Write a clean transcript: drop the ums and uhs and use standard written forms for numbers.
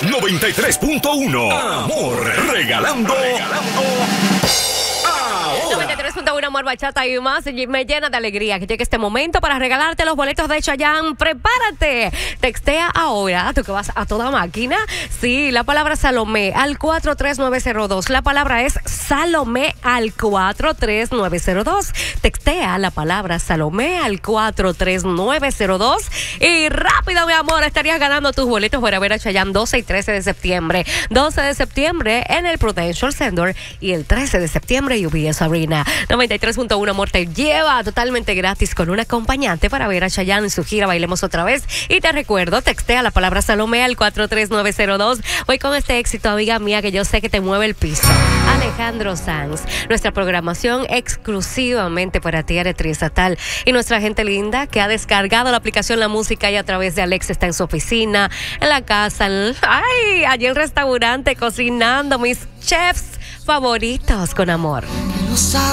93.1. Amor, regalando. 93.1 Amor, Bachata y más. Me llena de alegría que llegue este momento para regalarte los boletos de Chayanne. ¡Prepárate! Textea ahora, tú que vas a toda máquina. Sí, la palabra Salomé al 43902. La palabra es Salomé al 43902. Textea la palabra Salomé al 43902. Y rápido, mi amor, estarías ganando tus boletos para ver a Chayanne 12 y 13 de septiembre. 12 de septiembre en el Prudential Center y el 13 de septiembre UBS Arena. 93.1 Amor te lleva totalmente gratis con un acompañante para ver a Chayanne en su gira Bailemos Otra Vez. Y te recuerdo, textea la palabra Salomé al 43902. Voy con este éxito, amiga mía, que yo sé que te mueve el piso. Alejandro Sanz. Nuestra programación exclusivamente para ti, Aretriz Atal. Y nuestra gente linda que ha descargado la aplicación La Música y a través de Alexa está en su oficina, en la casa, allí en el restaurante, cocinando mis chefs favoritos con amor.